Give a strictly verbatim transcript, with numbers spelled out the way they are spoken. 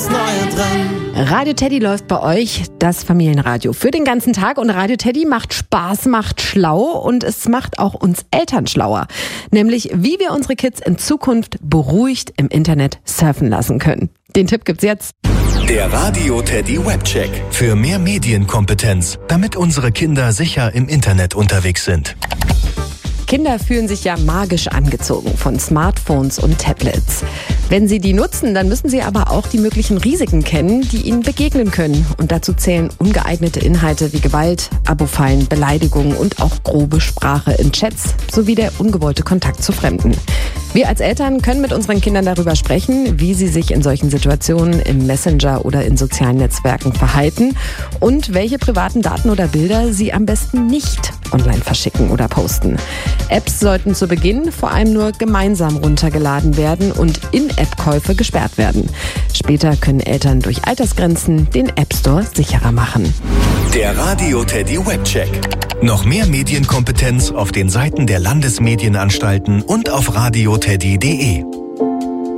das Neue drin. Radio Teddy läuft bei euch, das Familienradio, für den ganzen Tag. Und Radio Teddy macht Spaß, macht schlau und es macht auch uns Eltern schlauer. Nämlich, wie wir unsere Kids in Zukunft beruhigt im Internet surfen lassen können. Den Tipp gibt's jetzt. Der Radio Teddy Webcheck. Für mehr Medienkompetenz, damit unsere Kinder sicher im Internet unterwegs sind. Kinder fühlen sich ja magisch angezogen von Smartphones und Tablets. Wenn sie die nutzen, dann müssen sie aber auch die möglichen Risiken kennen, die ihnen begegnen können. Und dazu zählen ungeeignete Inhalte wie Gewalt, Abo-Fallen, Beleidigungen und auch grobe Sprache in Chats sowie der ungewollte Kontakt zu Fremden. Wir als Eltern können mit unseren Kindern darüber sprechen, wie sie sich in solchen Situationen im Messenger oder in sozialen Netzwerken verhalten und welche privaten Daten oder Bilder sie am besten nicht online verschicken oder posten. Apps sollten zu Beginn vor allem nur gemeinsam runtergeladen werden und In-App-Käufe gesperrt werden. Später können Eltern durch Altersgrenzen den App Store sicherer machen. Der Radio Teddy Webcheck. Noch mehr Medienkompetenz auf den Seiten der Landesmedienanstalten und auf radio teddy punkt de.